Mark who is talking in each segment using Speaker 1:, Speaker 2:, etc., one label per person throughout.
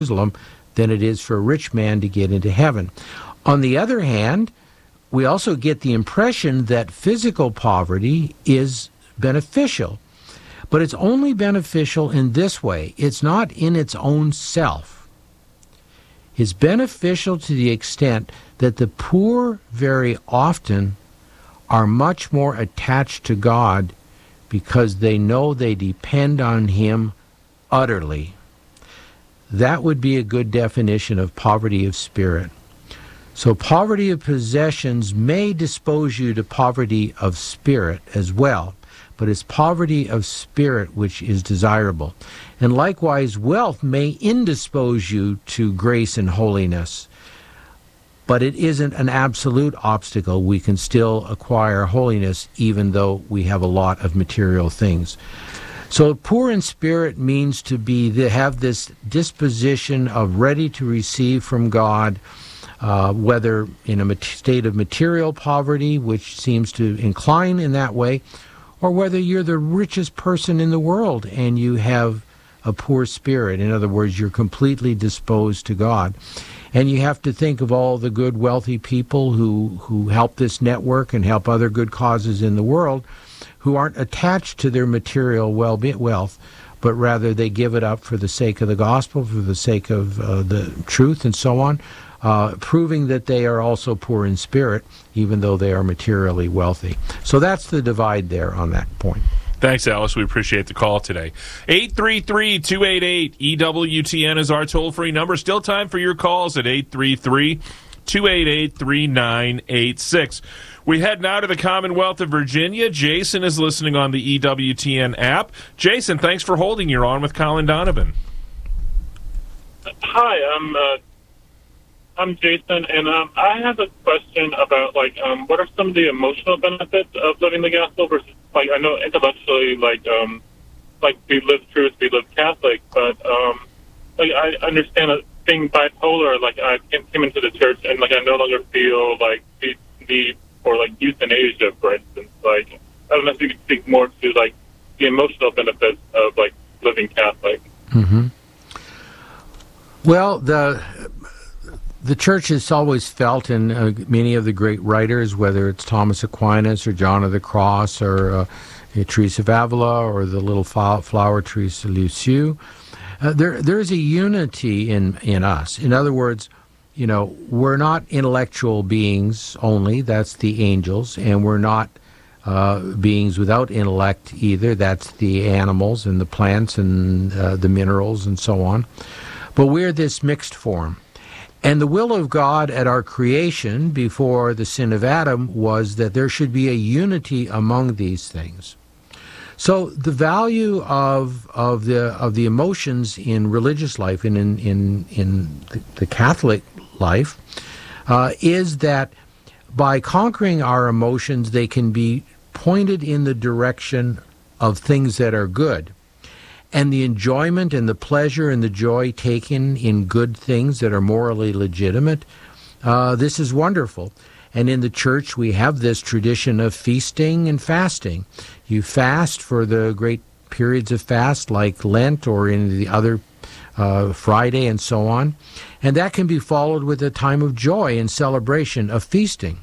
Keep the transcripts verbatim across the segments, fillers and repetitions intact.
Speaker 1: Jerusalem than it is for a rich man to get into heaven. On the other hand, we also get the impression that physical poverty is beneficial. But it's only beneficial in this way. It's not in its own self. It's beneficial to the extent that the poor very often are much more attached to God because they know they depend on Him utterly. That would be a good definition of poverty of spirit. So poverty of possessions may dispose you to poverty of spirit as well, but it's poverty of spirit which is desirable. And likewise, wealth may indispose you to grace and holiness, but it isn't an absolute obstacle. We can still acquire holiness even though we have a lot of material things. So poor in spirit means to be have this disposition of ready to receive from God, uh, whether in a state of material poverty, which seems to incline in that way, or whether you're the richest person in the world and you have a poor spirit. In other words, you're completely disposed to God. And you have to think of all the good, wealthy people who, who help this network and help other good causes in the world, who aren't attached to their material wealth, but rather they give it up for the sake of the gospel, for the sake of uh, the truth and so on, uh, proving that they are also poor in spirit, even though they are materially wealthy. So that's the divide there on that point.
Speaker 2: Thanks, Alice. We appreciate the call today. eight three three, two eight eight, E W T N is our toll-free number. Still time for your calls at eight three three, two eight eight, three nine eight six. We head now to the Commonwealth of Virginia. Jason is listening on the E W T N app. Jason, thanks for holding. You're on with Colin Donovan.
Speaker 3: Hi, I'm uh, I'm Jason, and um, I have a question about like um, what are some of the emotional benefits of living the gospel versus, like, I know intellectually, like um, like we live truth, we live Catholic, but um, like I understand that being bipolar, like I came, came into the church and like I no longer feel like the need for like euthanasia, for instance. Like I don't know if you could speak more to like the emotional benefits of like living Catholic.
Speaker 1: Mm-hmm. Well, the the church has always felt, and uh, many of the great writers, whether it's Thomas Aquinas or John of the Cross or uh, Teresa of Avila or the little flower Teresa Lisieux, uh, there there's a unity in in us. In other words, you know, we're not intellectual beings only. That's the angels, and we're not uh, beings without intellect either. That's the animals and the plants and uh, the minerals and so on. But we're this mixed form. And the will of God at our creation before the sin of Adam was that there should be a unity among these things. So the value of of the of the emotions in religious life and in in in the, the Catholic life uh, is that by conquering our emotions, they can be pointed in the direction of things that are good. And the enjoyment and the pleasure and the joy taken in good things that are morally legitimate, uh, this is wonderful. And in the church, we have this tradition of feasting and fasting. You fast for the great periods of fast like Lent or in the other uh, Friday and so on. And that can be followed with a time of joy and celebration of feasting.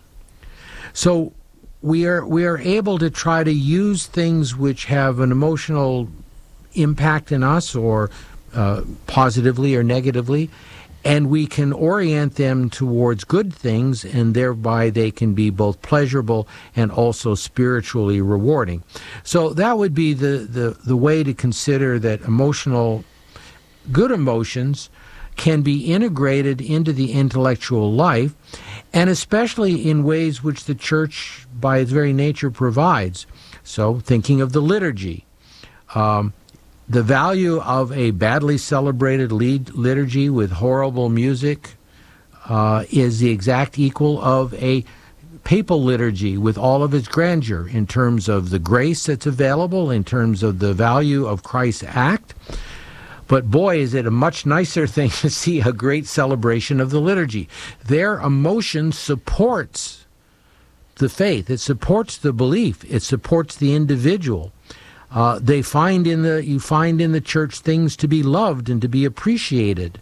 Speaker 1: So we are we are able to try to use things which have an emotional impact in us, or uh, positively or negatively, and we can orient them towards good things, and thereby they can be both pleasurable and also spiritually rewarding. So that would be the, the, the way to consider that emotional, good emotions can be integrated into the intellectual life, and especially in ways which the church, by its very nature, provides. So thinking of the liturgy, um, the value of a badly celebrated lead liturgy with horrible music uh, is the exact equal of a papal liturgy with all of its grandeur in terms of the grace that's available, in terms of the value of Christ's act. But boy, is it a much nicer thing to see a great celebration of the liturgy. Their emotion supports the faith. It supports the belief. It supports the individual. Uh, they find in the you find in the church things to be loved and to be appreciated.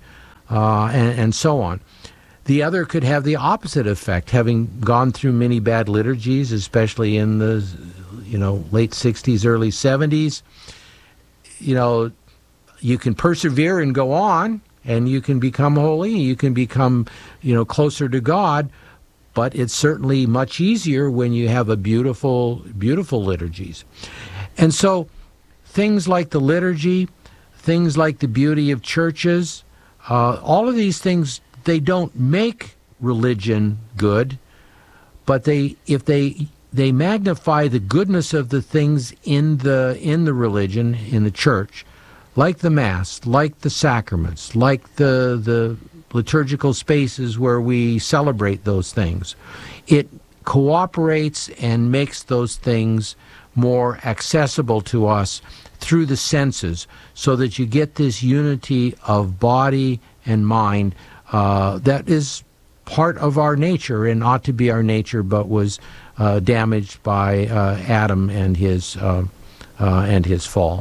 Speaker 1: uh, and, and so on. The other could have the opposite effect, having gone through many bad liturgies, especially in the, you know, late sixties, early seventies. You know, you can persevere and go on, and you can become holy, you can become, you know, closer to God, but it's certainly much easier when you have a beautiful, beautiful liturgies. And so things like the liturgy, things like the beauty of churches, uh, all of these things, they don't make religion good, but they, if they they magnify the goodness of the things in the in the religion, in the church, like the Mass, like the sacraments, like the the liturgical spaces where we celebrate those things. It cooperates and makes those things more accessible to us through the senses, so that you get this unity of body and mind uh, that is part of our nature and ought to be our nature, but was uh, damaged by uh, Adam and his uh, uh, and his fall.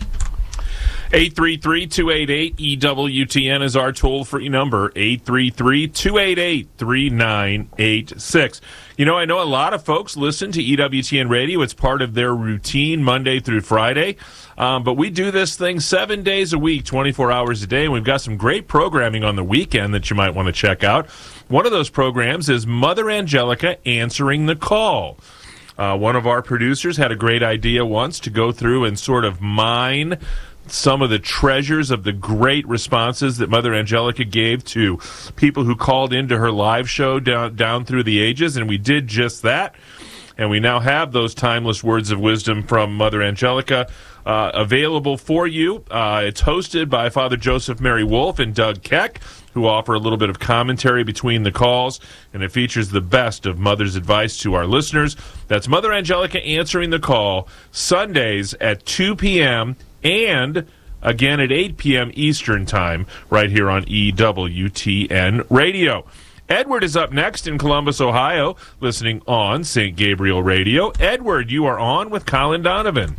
Speaker 2: eight three three, two eight eight, E W T N is our toll-free number, eight three three, two eight eight, three nine eight six. You know, I know a lot of folks listen to E W T N Radio. It's part of their routine Monday through Friday. Um, but we do this thing seven days a week, twenty-four hours a day, and we've got some great programming on the weekend that you might want to check out. One of those programs is Mother Angelica Answering the Call. Uh, one of our producers had a great idea once to go through and sort of mine some of the treasures of the great responses that Mother Angelica gave to people who called into her live show down, down through the ages, and we did just that. And we now have those timeless words of wisdom from Mother Angelica uh, available for you. Uh, it's hosted by Father Joseph Mary Wolf and Doug Keck, who offer a little bit of commentary between the calls, and it features the best of Mother's advice to our listeners. That's Mother Angelica Answering the Call, Sundays at two p.m., and again at eight p.m. Eastern Time, right here on E W T N Radio. Edward is up next in Columbus, Ohio, listening on Saint Gabriel Radio. Edward, you are on with Colin Donovan.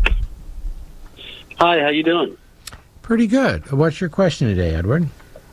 Speaker 4: Hi, how you doing?
Speaker 1: Pretty good. What's your question today, Edward?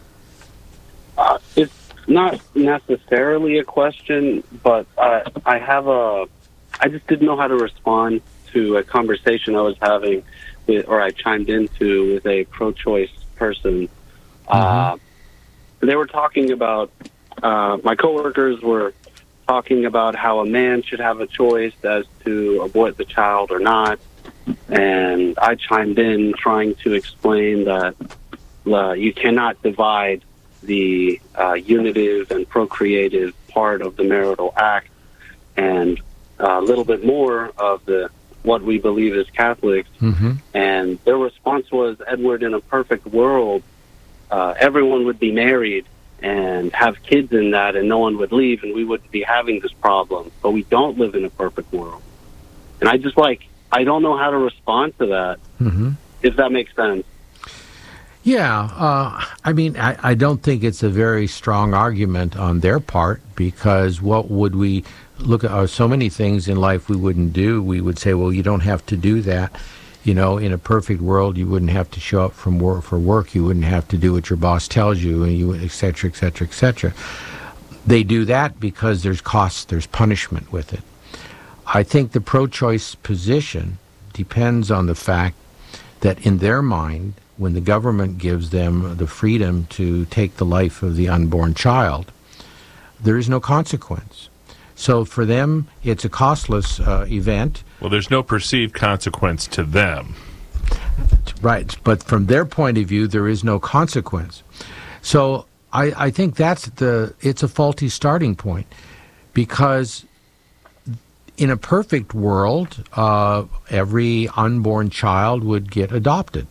Speaker 4: Uh, it's not necessarily a question, but uh, I have a. I just didn't know how to respond to a conversation I was having, with, or I chimed into with a pro-choice person. Mm-hmm. Uh, they were talking about. Uh, my coworkers were talking about how a man should have a choice as to abort the child or not, and I chimed in trying to explain that uh, you cannot divide the uh, unitive and procreative part of the marital act, and a little bit more of the what we believe as Catholics.
Speaker 1: Mm-hmm.
Speaker 4: And their response was, Edward, in a perfect world, uh, everyone would be married and have kids in that, and no one would leave, and we wouldn't be having this problem. But we don't live in a perfect world. And I just, like, I don't know how to respond to that,
Speaker 1: mm-hmm.
Speaker 4: if that makes sense.
Speaker 1: Yeah, uh, I mean, I, I don't think it's a very strong argument on their part, because what would we look at? Are so many things in life we wouldn't do. We would say, well, you don't have to do that. You know, in a perfect world, you wouldn't have to show up from work for work. You wouldn't have to do what your boss tells you, and you, et cetera, et cetera, et cetera. They do that because there's costs, there's punishment with it. I think the pro-choice position depends on the fact that in their mind, when the government gives them the freedom to take the life of the unborn child, there is no consequence. So for them, it's a costless uh, event.
Speaker 2: Well, there's no perceived consequence to them.
Speaker 1: Right, but from their point of view, there is no consequence. So I, I think that's the, it's a faulty starting point, because in a perfect world, uh, every unborn child would get adopted.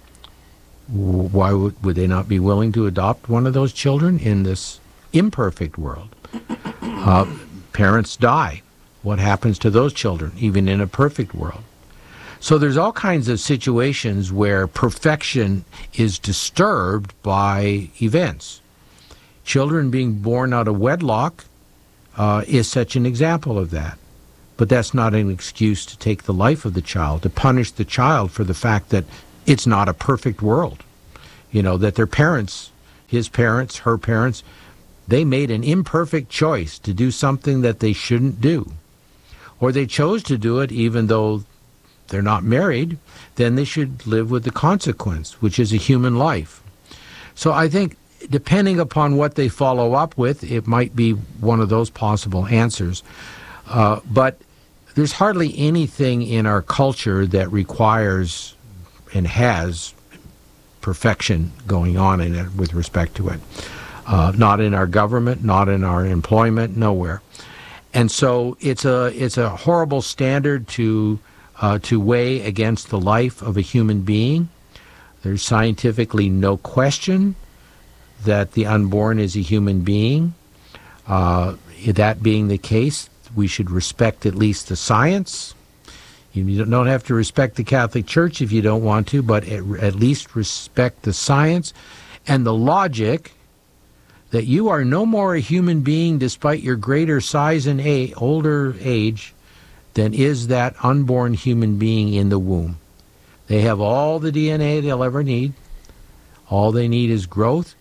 Speaker 1: Why would, would they not be willing to adopt one of those children in this imperfect world? Uh, parents die. What happens to those children, even in a perfect world? So there's all kinds of situations where perfection is disturbed by events. Children being born out of wedlock uh, is such an example of that. But that's not an excuse to take the life of the child, to punish the child for the fact that it's not a perfect world. You know, that their parents his parents, her parents, they made an imperfect choice to do something that they shouldn't do. Or they chose to do it even though they're not married, then they should live with the consequence, which is a human life. So I think depending upon what they follow up with, it might be one of those possible answers. Uh, but there's hardly anything in our culture that requires and has perfection going on in it with respect to it. Uh, not in our government, not in our employment, nowhere. And so it's a it's a horrible standard to uh, to weigh against the life of a human being. There's scientifically no question that the unborn is a human being. Uh, that being the case, we should respect at least the science. You don't have to respect the Catholic Church if you don't want to, but at least respect the science and the logic that you are no more a human being despite your greater size and a, older age than is that unborn human being in the womb. They have all the D N A they'll ever need. All they need is growth,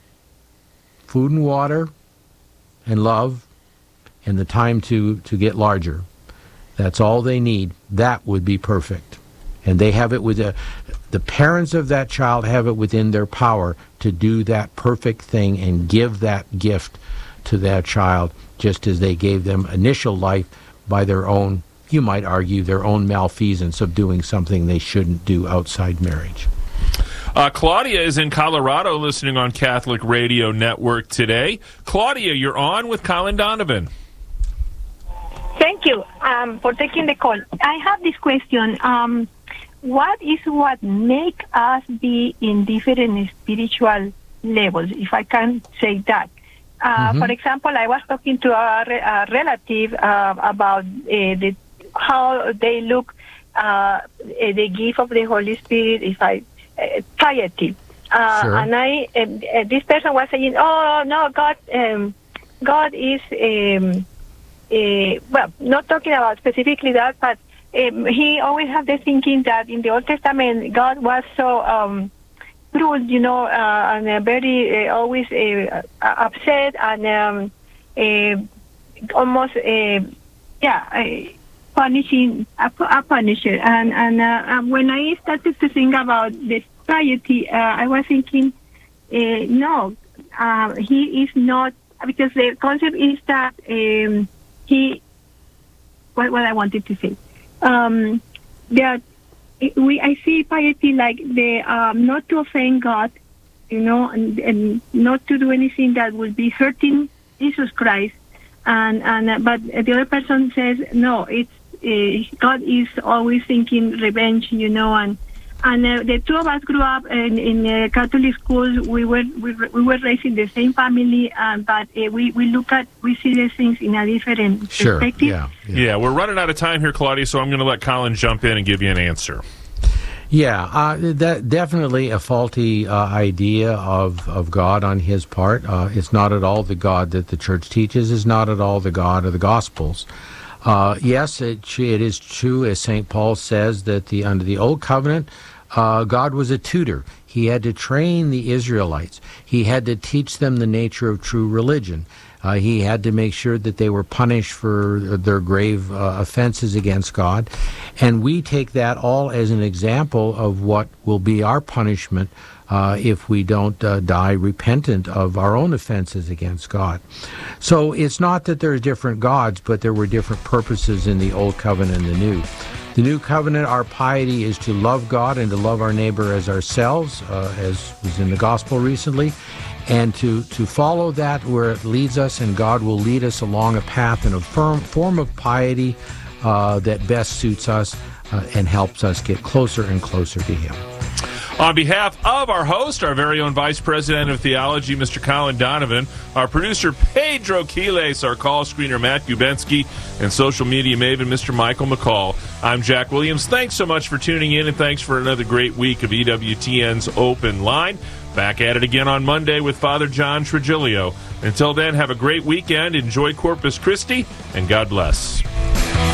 Speaker 1: food and water, and love, and the time to, to get larger. That's all they need. That would be perfect. And they have it with the, the parents of that child have it within their power to do that perfect thing and give that gift to that child, just as they gave them initial life by their own, you might argue, their own malfeasance of doing something they shouldn't do outside marriage.
Speaker 2: Uh, Claudia is in Colorado listening on Catholic Radio Network today. Claudia, you're on with Colin Donovan.
Speaker 5: Thank you um, for taking the call. I have this question. Um, what is what make us be in different spiritual levels, if I can say that? Uh, mm-hmm. For example, I was talking to a, re- a relative uh, about uh, the, how they look, uh, the gift of the Holy Spirit, if I, uh, piety. Uh, sure. And I, uh, this person was saying, oh, no, God, um, God is... Um, Uh, well, not talking about specifically that, but um, he always had the thinking that in the Old Testament, God was so um, cruel, you know, uh, and uh, very uh, always uh, upset and um, uh, almost, uh, yeah, uh, punishing, a, a punisher. And, and uh, when I started to think about the piety, uh, I was thinking, uh, no, uh, he is not, because the concept is that um, He, what, what I wanted to say, um, that we I see piety like the um, not to offend God, you know, and, and not to do anything that would be hurting Jesus Christ, and and uh, but the other person says no, it's uh, God is always thinking revenge, you know, and and uh, the two of us grew up in, in uh, Catholic schools. We were we, we were raised in the same family, uh, but uh, we we look at we see these things in a different
Speaker 1: sure.
Speaker 5: perspective.
Speaker 1: Yeah, yeah.
Speaker 2: Yeah, we're running out of time here, Claudia, so I'm going to let Colin jump in and give you an answer.
Speaker 1: Yeah, uh, that definitely a faulty uh, idea of, of God on his part. Uh, it's not at all the God that the Church teaches. It's not at all the God of the Gospels. Uh, yes, it, it is true, as Saint Paul says, that the under the Old Covenant, uh, God was a tutor. He had to train the Israelites. He had to teach them the nature of true religion. Uh, he had to make sure that they were punished for their grave uh, offenses against God. And we take that all as an example of what will be our punishment uh, if we don't uh, die repentant of our own offenses against God. So it's not that there are different gods, but there were different purposes in the Old Covenant and the New. The New Covenant, our piety is to love God and to love our neighbor as ourselves, uh, as was in the Gospel recently, and to, to follow that where it leads us, and God will lead us along a path in a firm form of piety uh, that best suits us uh, and helps us get closer and closer to Him.
Speaker 2: On behalf of our host, our very own Vice President of Theology, Mister Colin Donovan, our producer, Pedro Quiles, our call screener, Matt Gubensky, and social media maven, Mister Michael McCall, I'm Jack Williams. Thanks so much for tuning in, and thanks for another great week of E W T N's Open Line. Back at it again on Monday with Father John Trigilio. Until then, have a great weekend, enjoy Corpus Christi, and God bless.